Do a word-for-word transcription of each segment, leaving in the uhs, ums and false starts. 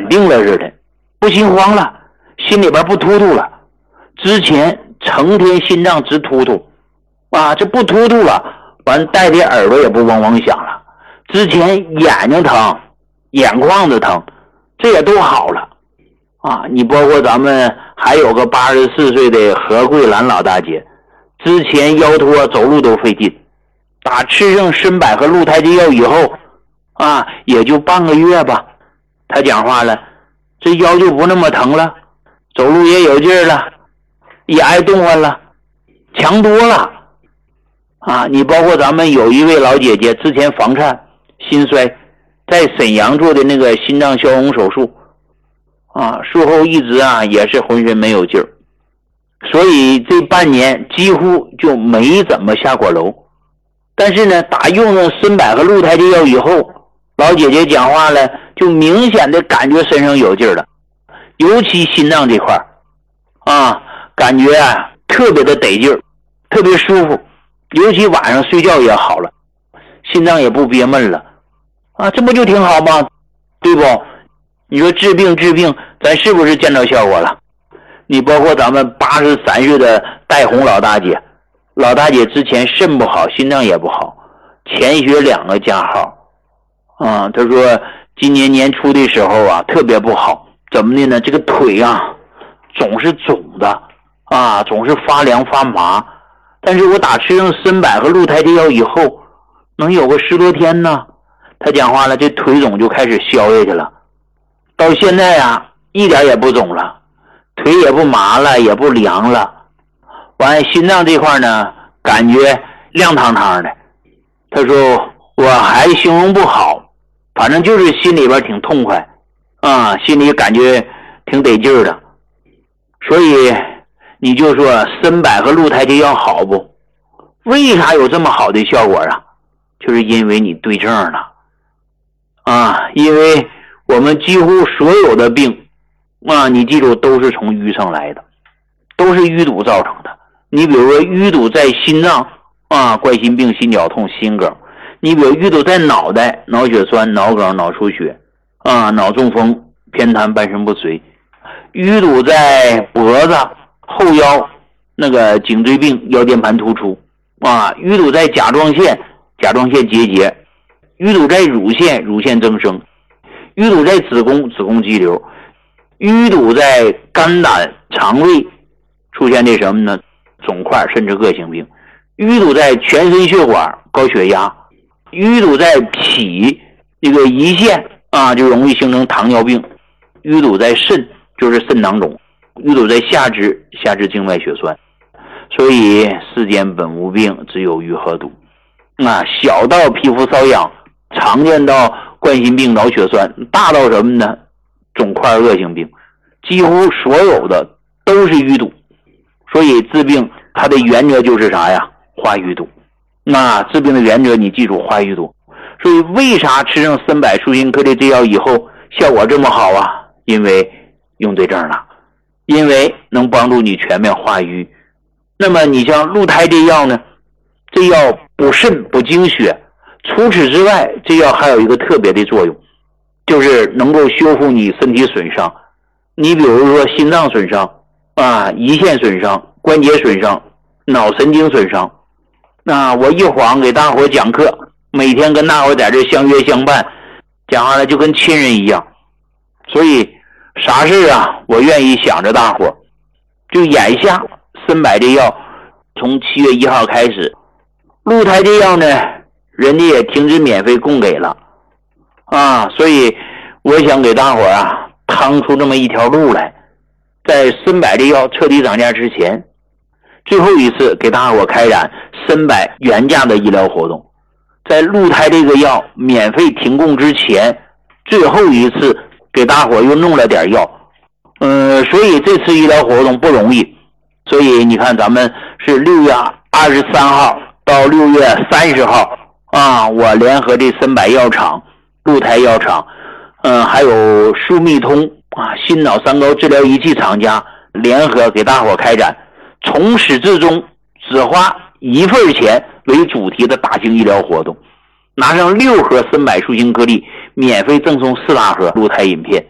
稳定了似的，不心慌了，心里边不突突了。之前成天心脏直突突啊，这不突突了，完带的耳朵也不嗡嗡响了。之前眼睛疼，眼眶子疼，这也都好了啊。你包括咱们还有个八十四岁的何桂兰老大姐，之前腰托走路都费劲，打吃上参柏和鹿胎记药以后啊，也就半个月吧，她讲话了，这腰就不那么疼了，走路也有劲儿了，也爱动换了，强多了啊。你包括咱们有一位老姐姐，之前房颤心衰，在沈阳做的那个心脏消融手术啊，术后一直啊也是浑身没有劲儿，所以这半年几乎就没怎么下过楼。但是呢，打用上参柏和鹿胎记药以后，老姐姐讲话了，就明显的感觉身上有劲儿了，尤其心脏这块啊，感觉啊特别的得劲儿，特别舒服，尤其晚上睡觉也好了，心脏也不憋闷了啊，这不就挺好吗？对不？你说治病治病，咱是不是见到效果了？你包括咱们八十三岁的戴红老大姐，老大姐之前肾不好，心脏也不好，前血两个加号啊。她说今年年初的时候啊特别不好，怎么的呢？这个腿啊总是肿的啊，总是发凉发麻。但是我打吃上参柏和鹿胎记药以后，能有个十多天呢，她讲话了，这腿肿就开始消下去了，到现在啊一点也不肿了，腿也不麻了，也不凉了。完心脏这块呢感觉亮堂堂的。他说我还形容不好，反正就是心里边挺痛快啊，心里感觉挺得劲儿的。所以你就说参柏和鹿胎记药好不？为啥有这么好的效果啊？就是因为你对症了啊，因为我们几乎所有的病啊，你记住都是从瘀上来的，都是淤堵造成的。你比如说淤堵在心脏啊，冠心病、心绞痛、心梗；你比如淤堵在脑袋，脑血栓、脑梗、脑出血啊，脑中风、偏瘫、半身不遂；淤堵在脖子、后腰，那个颈椎病、腰间盘突出啊；淤堵在甲状腺，甲状腺结节；淤堵在乳腺，乳腺增生；淤堵在子宫，子宫肌瘤；淤堵在肝胆肠胃，出现这什么呢？肿块甚至恶性病；淤堵在全身血管，高血压；淤堵在脾，这个胰腺啊，就容易形成糖尿病；淤堵在肾，就是肾囊肿；淤堵在下肢，下肢静脉血栓。所以世间本无病，只有淤和堵啊，小到皮肤瘙痒，常见到冠心病、脑血栓，大到什么呢？肿块恶性病，几乎所有的都是淤堵。所以治病它的原则就是啥呀？化淤堵。那治病的原则你记住，化淤堵。所以为啥吃上参柏舒心颗粒这药以后效果这么好啊？因为用对症了，因为能帮助你全面化瘀。那么你像鹿胎这药呢，这药补肾补精血，除此之外这药还有一个特别的作用，就是能够修复你身体损伤。你比如说心脏损伤啊，胰腺损伤，关节损伤，脑神经损伤。那我一晃给大伙讲课，每天跟大伙在这相约相伴，讲完了就跟亲人一样。所以啥事啊，我愿意想着大伙。就眼下参柏这药从七月一号开始，鹿胎这药呢人家也停止免费供给了啊，所以我想给大伙啊趟出这么一条路来，在参柏这药彻底涨价之前，最后一次给大伙开展参柏原价的医疗活动，在鹿胎这个药免费停供之前，最后一次给大伙又弄了点药。嗯，所以这次医疗活动不容易，所以你看咱们是六月二十三号到六月三十号啊，我联合这参柏药厂、鹿胎药厂，嗯，还有舒密通啊，心脑三高治疗仪器厂家联合给大伙开展从始至终只花一份钱为主题的大型医疗活动，拿上六盒参柏舒心颗粒，免费赠送四大盒鹿胎饮片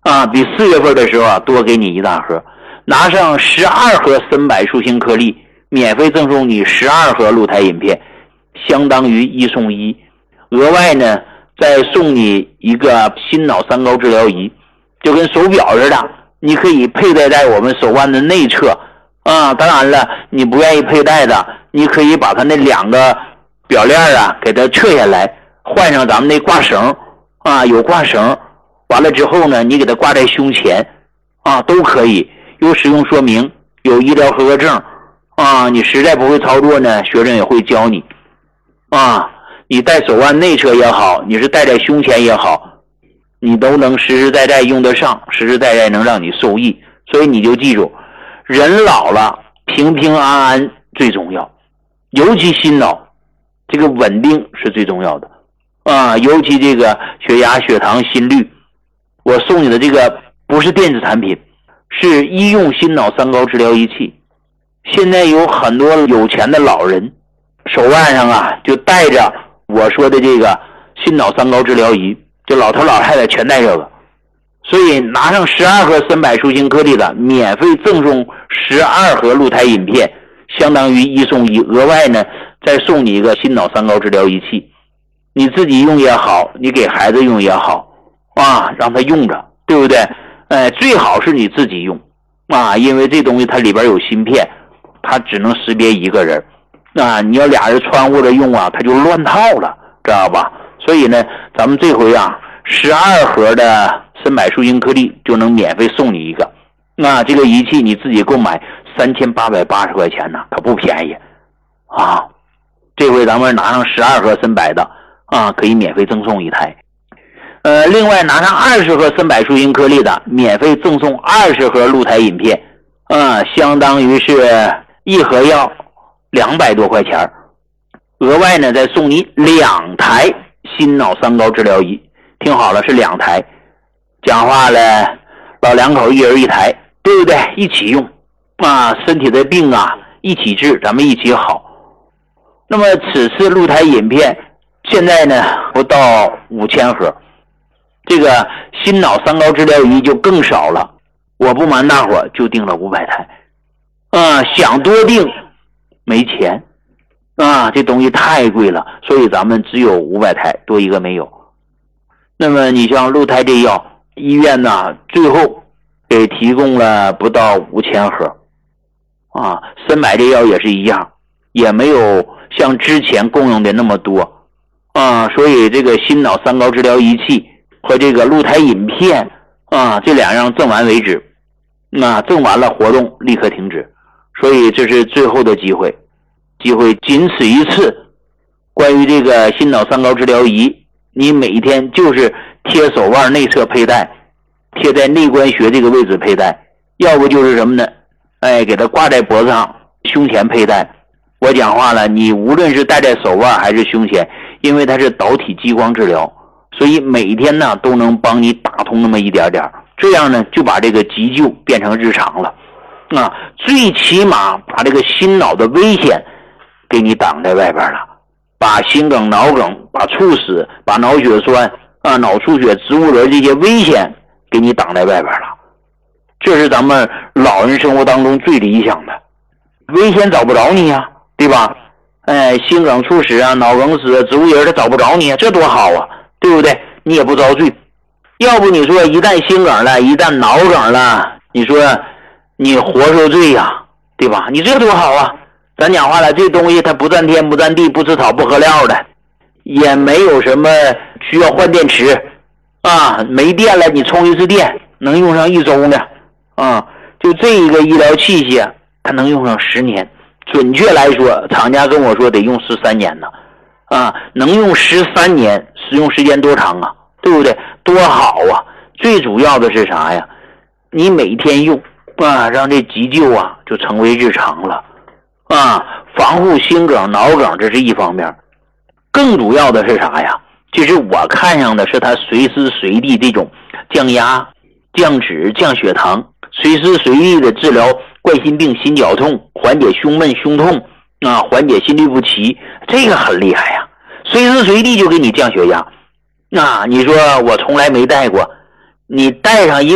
啊，比四月份的时候啊多给你一大盒。拿上十二盒森柏舒心颗粒，免费赠送你十二盒鹿胎饮片，相当于一送一。额外呢再送你一个心脑三高治疗仪，就跟手表似的，你可以佩戴在我们手腕的内侧啊。当然了，你不愿意佩戴的，你可以把它那两个表链啊给它撤下来，换上咱们那挂绳啊，有挂绳，完了之后呢你给它挂在胸前啊，都可以。有使用说明，有医疗合格证啊，你实在不会操作呢，学生也会教你啊。你戴手腕内侧也好，你是戴在胸前也好，你都能实实在在用得上，实实在在能让你受益。所以你就记住，人老了平平安安最重要，尤其心脑这个稳定是最重要的啊，尤其这个血压、血糖、心率，我送你的这个不是电子产品，是医用心脑三高治疗仪器。现在有很多有钱的老人手腕上啊就带着我说的这个心脑三高治疗仪，就老头老太太全带这个。所以拿上十二盒森柏舒心颗粒的，免费赠送十二盒鹿胎饮片，相当于一送一。额外呢再送你一个心脑三高治疗仪器，你自己用也好，你给孩子用也好啊，让他用着，对不对？哎，最好是你自己用啊，因为这东西它里边有芯片，它只能识别一个人啊，你要俩人穿或者用啊，它就乱套了，知道吧？所以呢，咱们这回啊，十二盒的森柏舒心颗粒就能免费送你一个。那这个仪器你自己购买三千八百八十块钱呢，可不便宜啊。这回咱们拿上十二盒森柏的啊，可以免费赠送一台。呃，另外拿上二十盒森柏舒心颗粒的，免费赠送二十盒鹿胎饮片，啊，相当于是一盒要两百多块钱。额外呢再送你两台心脑三高治疗仪，听好了，是两台。讲话了，老两口一人一台，对不对？一起用啊，身体的病啊一起治，咱们一起好。那么此次鹿胎饮片现在呢不到五千盒。这个心脑三高治疗仪就更少了，我不瞒大伙儿就订了五百台啊，想多订没钱啊，这东西太贵了，所以咱们只有五百台，多一个没有。那么你像鹿胎这药，医院呢最后给提供了不到五千盒啊，森柏这药也是一样，也没有像之前供应的那么多啊，所以这个心脑三高治疗仪器和这个鹿胎饮片啊，这两样赠完为止，那赠完了活动立刻停止，所以这是最后的机会，机会仅此一次。关于这个心脑三高治疗仪，你每天就是贴手腕内侧佩戴，贴在内关穴这个位置佩戴，要不就是什么呢？哎，给它挂在脖子上，胸前佩戴。我讲话了，你无论是戴在手腕还是胸前，因为它是导体激光治疗，所以每天呢都能帮你打通那么一点点，这样呢就把这个急救变成日常了啊，最起码把这个心脑的危险给你挡在外边了，把心梗、脑梗、把猝死、把脑血栓啊、脑出血、植物人这些危险给你挡在外边了。这是咱们老人生活当中最理想的，危险找不着你呀、啊，对吧？哎，心梗、猝死啊、脑梗死、植物人他找不着你，这多好啊，对不对？你也不遭罪。要不你说一旦心梗了，一旦脑梗了，你说你活受罪呀、啊，对吧？你这多好啊！咱讲话了，这东西它不占天不占地，不吃草不喝料的，也没有什么需要换电池啊，没电了你充一次电能用上一周呢啊，就这一个医疗器械它能用上十年，准确来说厂家跟我说得用十三年呢啊，能用十三年，使用时间多长啊，对不对？多好啊！最主要的是啥呀？你每天用啊，让这急救啊就成为日常了啊，防护心梗、脑梗这是一方面，更主要的是啥呀？其实我看上的是它随时随地这种降压、降脂、降血糖，随时随地的治疗冠心病、心绞痛，缓解胸闷、胸痛啊，缓解心律不齐，这个很厉害呀！随时随地就给你降血压。那你说我从来没戴过，你戴上一